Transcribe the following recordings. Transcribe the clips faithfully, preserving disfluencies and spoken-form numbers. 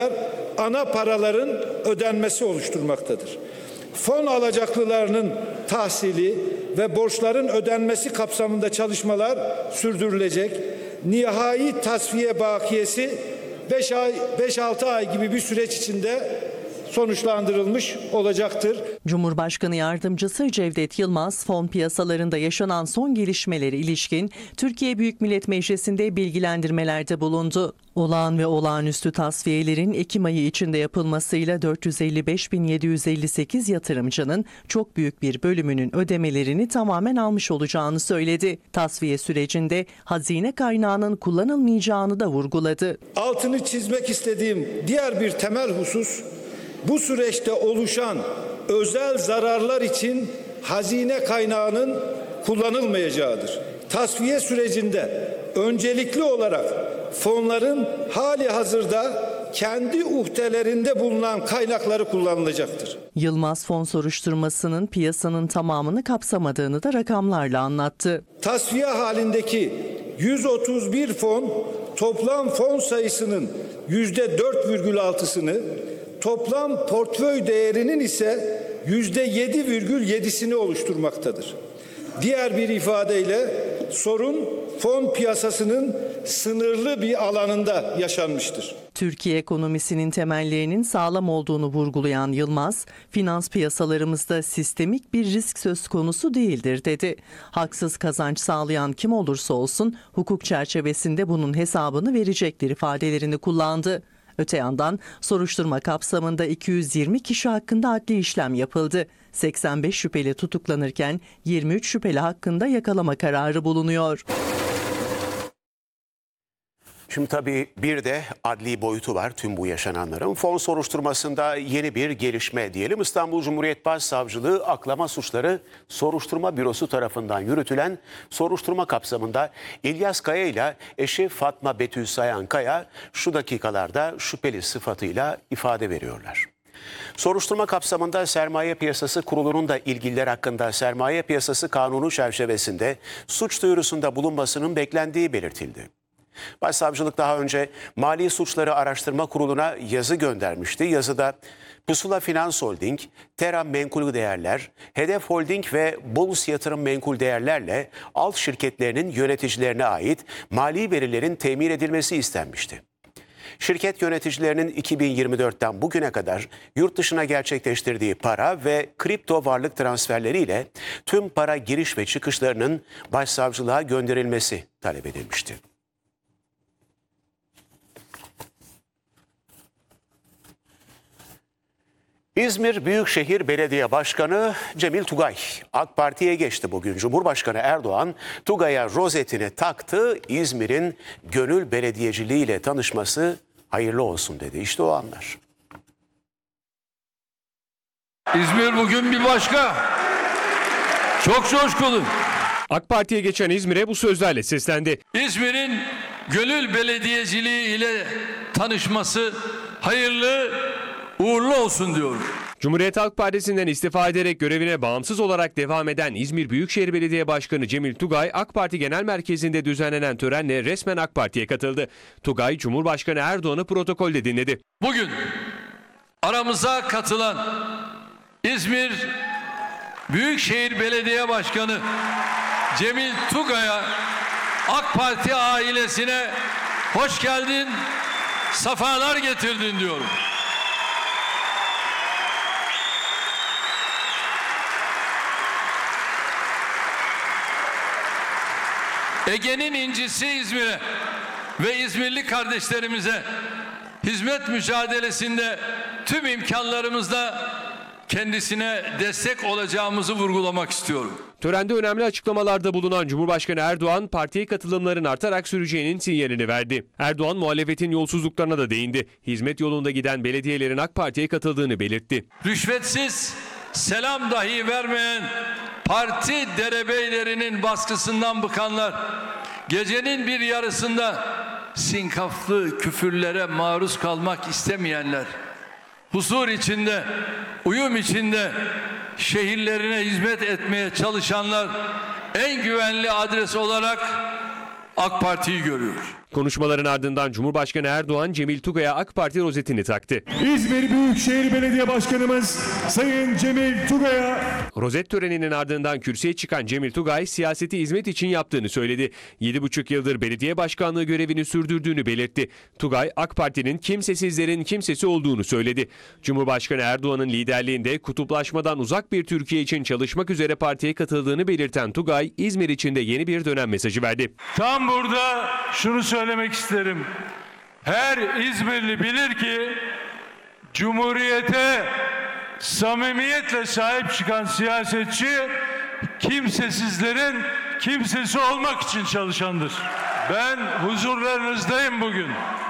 ana paraların ödenmesi oluşturmaktadır. Fon alacaklılarının tahsili ve borçların ödenmesi kapsamında çalışmalar sürdürülecek. Nihai tasfiye bakiyesi beş altı ay gibi bir süreç içinde sonuçlandırılmış olacaktır. Cumhurbaşkanı Yardımcısı Cevdet Yılmaz, fon piyasalarında yaşanan son gelişmeleri ilişkin Türkiye Büyük Millet Meclisi'nde bilgilendirmelerde bulundu. Olağan ve olağanüstü tasfiyelerin Ekim ayı içinde yapılmasıyla dört yüz elli beş bin yedi yüz elli sekiz yatırımcının çok büyük bir bölümünün ödemelerini tamamen almış olacağını söyledi. Tasfiye sürecinde hazine kaynağının kullanılmayacağını da vurguladı. Altını çizmek istediğim diğer bir temel husus, bu süreçte oluşan özel zararlar için hazine kaynağının kullanılmayacağıdır. Tasfiye sürecinde öncelikli olarak fonların hali hazırda kendi uhdelerinde bulunan kaynakları kullanılacaktır. Yılmaz, fon soruşturmasının piyasanın tamamını kapsamadığını da rakamlarla anlattı. Tasfiye halindeki yüz otuz bir fon toplam fon sayısının yüzde dört virgül altısını, toplam portföy değerinin ise yüzde yedi virgül yedisini oluşturmaktadır. Diğer bir ifadeyle sorun fon piyasasının sınırlı bir alanında yaşanmıştır. Türkiye ekonomisinin temellerinin sağlam olduğunu vurgulayan Yılmaz, finans piyasalarımızda sistemik bir risk söz konusu değildir dedi. Haksız kazanç sağlayan kim olursa olsun hukuk çerçevesinde bunun hesabını verecektir ifadelerini kullandı. Öte yandan soruşturma kapsamında iki yüz yirmi kişi hakkında adli işlem yapıldı. seksen beş şüpheli tutuklanırken yirmi üç şüpheli hakkında yakalama kararı bulunuyor. Şimdi tabii bir de adli boyutu var tüm bu yaşananların. Fon soruşturmasında yeni bir gelişme diyelim. İstanbul Cumhuriyet Başsavcılığı Aklama Suçları Soruşturma Bürosu tarafından yürütülen soruşturma kapsamında İlyas Kaya ile eşi Fatma Betül Sayan Kaya şu dakikalarda şüpheli sıfatıyla ifade veriyorlar. Soruşturma kapsamında Sermaye Piyasası Kurulu'nun da ilgililer hakkında Sermaye Piyasası Kanunu çerçevesinde suç duyurusunda bulunmasının beklendiği belirtildi. Başsavcılık daha önce Mali Suçları Araştırma Kurulu'na yazı göndermişti. Yazıda Pusula Finans Holding, Terra Menkul Değerler, Hedef Holding ve Bolus Yatırım Menkul Değerlerle alt şirketlerinin yöneticilerine ait mali verilerin temin edilmesi istenmişti. Şirket yöneticilerinin iki bin yirmi dörtten bugüne kadar yurt dışına gerçekleştirdiği para ve kripto varlık transferleriyle tüm para giriş ve çıkışlarının başsavcılığa gönderilmesi talep edilmişti. İzmir Büyükşehir Belediye Başkanı Cemil Tugay AK Parti'ye geçti bugün. Cumhurbaşkanı Erdoğan Tugay'a rozetini taktı. İzmir'in gönül belediyeciliğiyle tanışması hayırlı olsun dedi. İşte o anlar. İzmir bugün bir başka. Çok coşkulu. AK Parti'ye geçen İzmir'e bu sözlerle seslendi. İzmir'in gönül belediyeciliği ile tanışması hayırlı, uğurlu olsun diyorum. Cumhuriyet Halk Partisi'nden istifa ederek görevine bağımsız olarak devam eden İzmir Büyükşehir Belediye Başkanı Cemil Tugay, AK Parti Genel Merkezi'nde düzenlenen törenle resmen AK Parti'ye katıldı. Tugay, Cumhurbaşkanı Erdoğan'ı protokolde dinledi. Bugün aramıza katılan İzmir Büyükşehir Belediye Başkanı Cemil Tugay'a, AK Parti ailesine hoş geldin, sefalar getirdin diyorum. Ege'nin incisi İzmir'e ve İzmirli kardeşlerimize hizmet mücadelesinde tüm imkanlarımızla kendisine destek olacağımızı vurgulamak istiyorum. Törende önemli açıklamalarda bulunan Cumhurbaşkanı Erdoğan, partiye katılımların artarak süreceğinin sinyalini verdi. Erdoğan, muhalefetin yolsuzluklarına da değindi. Hizmet yolunda giden belediyelerin AK Parti'ye katıldığını belirtti. Rüşvetsiz selam dahi vermeyen parti derebeylerinin baskısından bıkanlar, gecenin bir yarısında sinkaflı küfürlere maruz kalmak istemeyenler, huzur içinde, uyum içinde şehirlerine hizmet etmeye çalışanlar en güvenli adres olarak AK Parti'yi görüyor. Konuşmaların ardından Cumhurbaşkanı Erdoğan Cemil Tugay'a AK Parti rozetini taktı. İzmir Büyükşehir Belediye Başkanımız Sayın Cemil Tugay'a Rozet töreninin ardından kürsüye çıkan Cemil Tugay siyaseti hizmet için yaptığını söyledi. yedi buçuk yıldır belediye başkanlığı görevini sürdürdüğünü belirtti. Tugay AK Parti'nin kimsesizlerin kimsesi olduğunu söyledi. Cumhurbaşkanı Erdoğan'ın liderliğinde kutuplaşmadan uzak bir Türkiye için çalışmak üzere partiye katıldığını belirten Tugay, İzmir için de yeni bir dönem mesajı verdi. Tam burada şunu söylemek isterim. Her İzmirli bilir ki Cumhuriyete samimiyetle sahip çıkan siyasetçi kimsesizlerin kimsesi olmak için çalışandır. Ben huzurlarınızdayım bugün.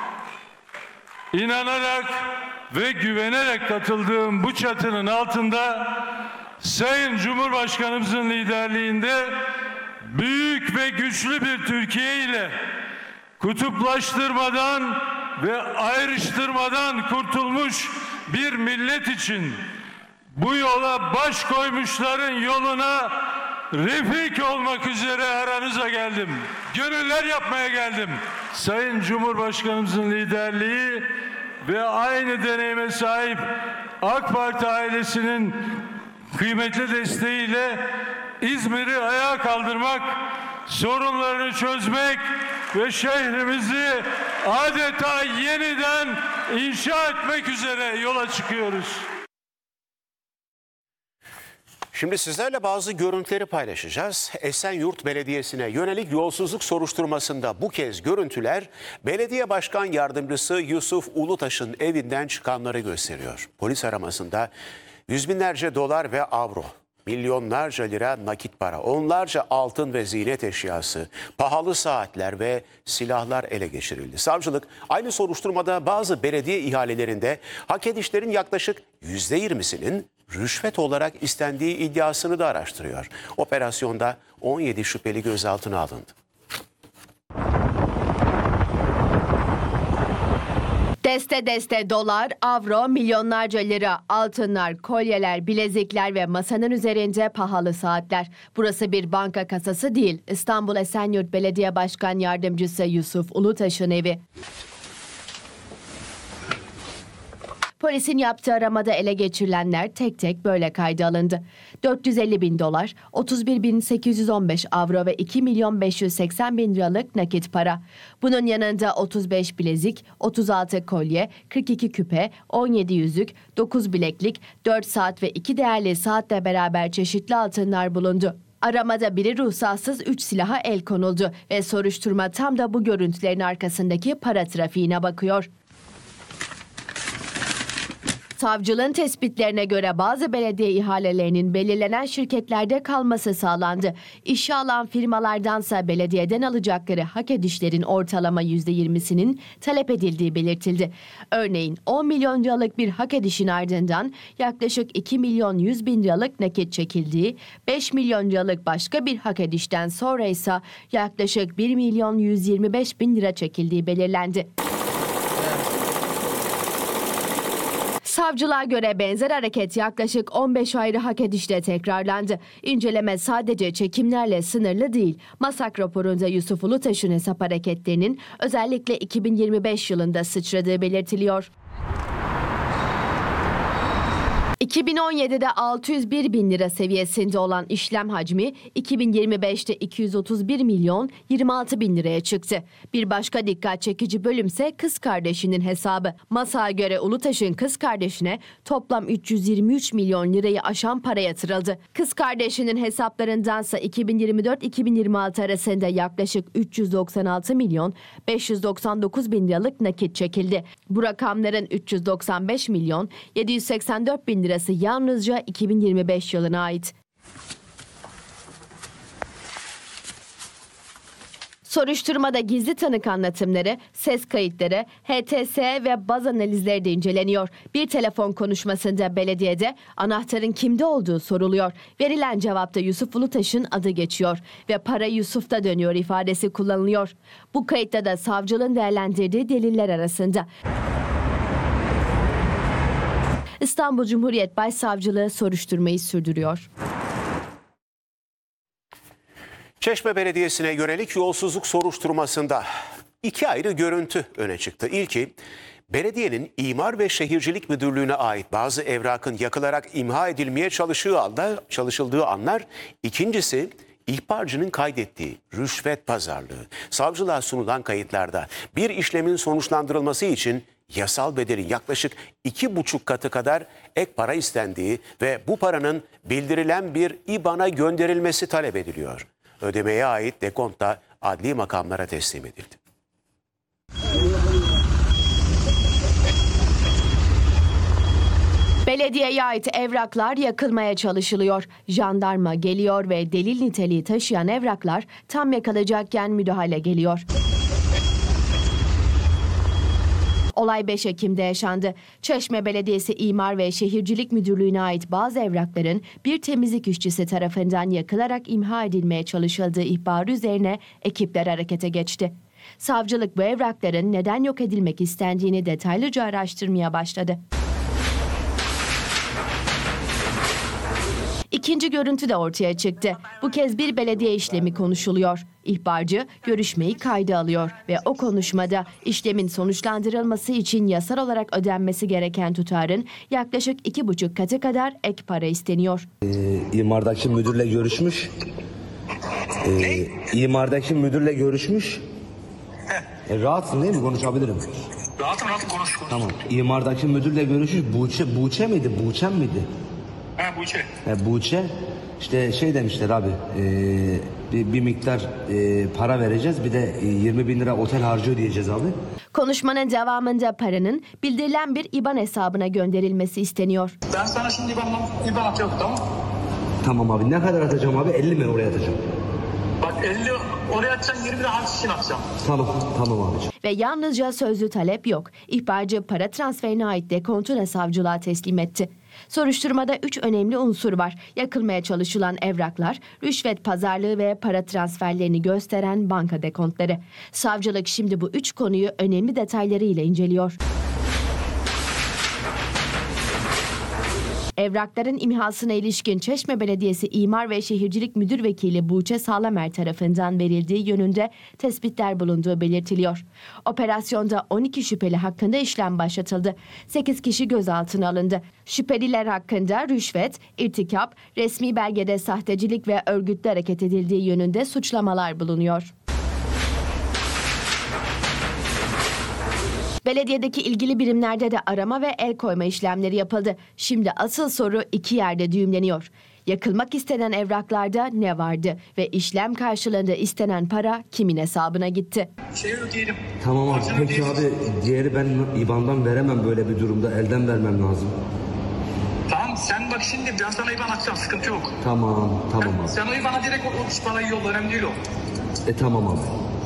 İnanarak ve güvenerek katıldığım bu çatının altında Sayın Cumhurbaşkanımızın liderliğinde büyük ve güçlü bir Türkiye ile kutuplaştırmadan ve ayrıştırmadan kurtulmuş bir millet için bu yola baş koymuşların yoluna refik olmak üzere aranıza geldim. Gönüller yapmaya geldim. Sayın Cumhurbaşkanımızın liderliği ve aynı deneyime sahip AK Parti ailesinin kıymetli desteğiyle İzmir'i ayağa kaldırmak, sorunlarını çözmek ve şehrimizi adeta yeniden inşa etmek üzere yola çıkıyoruz. Şimdi sizlerle bazı görüntüleri paylaşacağız. Esenyurt Belediyesi'ne yönelik yolsuzluk soruşturmasında bu kez görüntüler belediye başkan yardımcısı Yusuf Ulutaş'ın evinden çıkanları gösteriyor. Polis aramasında yüz binlerce dolar ve avro, milyonlarca lira nakit para, onlarca altın ve ziynet eşyası, pahalı saatler ve silahlar ele geçirildi. Savcılık aynı soruşturmada bazı belediye ihalelerinde hak edişlerin yaklaşık yüzde yirmisinin rüşvet olarak istendiği iddiasını da araştırıyor. Operasyonda on yedi şüpheli gözaltına alındı. Deste deste dolar, avro, milyonlarca lira, altınlar, kolyeler, bilezikler ve masanın üzerinde pahalı saatler. Burası bir banka kasası değil. İstanbul Esenyurt Belediye Başkan Yardımcısı Yusuf Ulutaş'ın evi. Polisin yaptığı aramada ele geçirilenler tek tek böyle kayda alındı. dört yüz elli bin dolar, otuz bir bin sekiz yüz on beş avro ve iki milyon beş yüz seksen bin liralık nakit para. Bunun yanında otuz beş bilezik, otuz altı kolye, kırk iki küpe, on yedi yüzük, dokuz bileklik, dört saat ve iki değerli saatle beraber çeşitli altınlar bulundu. Aramada biri ruhsatsız üç silaha el konuldu ve soruşturma tam da bu görüntülerin arkasındaki para trafiğine bakıyor. Savcılığın tespitlerine göre bazı belediye ihalelerinin belirlenen şirketlerde kalması sağlandı. İşe alan firmalardansa belediyeden alacakları hak edişlerin ortalama yüzde yirmisinin talep edildiği belirtildi. Örneğin on milyon liralık bir hak edişin ardından yaklaşık iki milyon yüz bin liralık nakit çekildiği, beş milyon liralık başka bir hak edişten sonra ise yaklaşık bir milyon yüz yirmi beş bin lira çekildiği belirlendi. Savcılığa göre benzer hareket yaklaşık on beş ayrı hak edişte tekrarlandı. İnceleme sadece çekimlerle sınırlı değil. MASAK raporunda Yusuf Ulutaş'ın hesap hareketlerinin özellikle iki bin yirmi beş yılında sıçradığı belirtiliyor. iki bin on yedide altı yüz bir bin lira seviyesinde olan işlem hacmi iki bin yirmi beşte iki yüz otuz bir milyon yirmi altı bin liraya çıktı. Bir başka dikkat çekici bölümse kız kardeşinin hesabı. MASAK'a göre Ulutaş'ın kız kardeşine toplam üç yüz yirmi üç milyon lirayı aşan para yatırıldı. Kız kardeşinin hesaplarındansa iki bin yirmi dört iki bin yirmi altı arasında yaklaşık üç yüz doksan altı milyon beş yüz doksan dokuz bin liralık nakit çekildi. Bu rakamların üç yüz doksan beş milyon yedi yüz seksen dört bin lirası yalnızca iki bin yirmi beş yılına ait. Soruşturmada gizli tanık anlatımları, ses kayıtları, H T S ve baz analizleri de inceleniyor. Bir telefon konuşmasında belediyede anahtarın kimde olduğu soruluyor. Verilen cevapta Yusuf Ulutaş'ın adı geçiyor ve para Yusuf'ta dönüyor ifadesi kullanılıyor. Bu kayıtta da savcılığın değerlendirdiği deliller arasında. İstanbul Cumhuriyet Başsavcılığı soruşturmayı sürdürüyor. Çeşme Belediyesi'ne yönelik yolsuzluk soruşturmasında İki ayrı görüntü öne çıktı. İlki, belediyenin İmar ve Şehircilik Müdürlüğü'ne ait bazı evrakın yakılarak imha edilmeye çalıştığı anda, çalışıldığı anlar. İkincisi, ihbarcının kaydettiği rüşvet pazarlığı. Savcılığa sunulan kayıtlarda bir işlemin sonuçlandırılması için yasal bedelin yaklaşık iki buçuk katı kadar ek para istendiği ve bu paranın bildirilen bir İ B A N''a gönderilmesi talep ediliyor. Ödemeye ait dekont da adli makamlara teslim edildi. Belediyeye ait evraklar yakılmaya çalışılıyor. Jandarma geliyor ve delil niteliği taşıyan evraklar tam yakalacakken müdahale geliyor. Olay beş Ekim'de yaşandı. Çeşme Belediyesi İmar ve Şehircilik Müdürlüğü'ne ait bazı evrakların bir temizlik işçisi tarafından yakılarak imha edilmeye çalışıldığı ihbarı üzerine ekipler harekete geçti. Savcılık bu evrakların neden yok edilmek istendiğini detaylıca araştırmaya başladı. İkinci görüntü de ortaya çıktı. Bu kez bir belediye işlemi konuşuluyor. İhbarcı görüşmeyi kayda alıyor ve o konuşmada işlemin sonuçlandırılması için yasal olarak ödenmesi gereken tutarın yaklaşık iki buçuk katı kadar ek para isteniyor. Ee, İmardaki müdürle görüşmüş. Ee, İmardaki müdürle görüşmüş. E, rahatsın değil mi? Konuşabilirim. Rahatım rahatım konuş konuş. Tamam. İmardaki müdürle görüşmüş. Buğçe, Buğçe miydi? Buğçem miydi? Ha bu içe. He, Buğçe. İşte şey demişler abi. E, bir, bir miktar e, para vereceğiz. Bir de e, yirmi bin lira otel harcı ödeyeceğiz abi. Konuşmanın devamında paranın bildirilen bir İ B A N hesabına gönderilmesi isteniyor. Ben sana şimdi İBAN'dan İBAN atıyorum, tamam mı? Tamam abi. Ne kadar atacağım abi? elli mi oraya atacağım? Bak elli oraya atacaksın, yirmi de harç için atacağım. Tamam. Tamam abiciğim. Ve yalnızca sözlü talep yok. İhbarcı para transferine ait dekontunu savcılığa teslim etti. Soruşturmada üç önemli unsur var. Yakılmaya çalışılan evraklar, rüşvet pazarlığı ve para transferlerini gösteren banka dekontları. Savcılık şimdi bu üç konuyu önemli detaylarıyla inceliyor. Evrakların imhasına ilişkin Çeşme Belediyesi İmar ve Şehircilik Müdür Vekili Buğçe Sağlamer tarafından verildiği yönünde tespitler bulunduğu belirtiliyor. Operasyonda on iki şüpheli hakkında işlem başlatıldı. sekiz kişi gözaltına alındı. Şüpheliler hakkında rüşvet, irtikap, resmi belgede sahtecilik ve örgütlü hareket edildiği yönünde suçlamalar bulunuyor. Belediyedeki ilgili birimlerde de arama ve el koyma işlemleri yapıldı. Şimdi asıl soru iki yerde düğümleniyor. Yakılmak istenen evraklarda ne vardı ve işlem karşılığında istenen para kimin hesabına gitti? Şeyi ödeyelim. Tamam abi. Harcını Peki ödeyeceğiz. abi diğeri ben İ B A N'dan veremem böyle bir durumda. Elden vermem lazım. Tamam sen bak şimdi ben sana İBAN atacağım, sıkıntı yok. Tamam. Tamam abi. Sen o İBAN'a direkt o, o parayı yolla, önemli değil o. E tamam abi.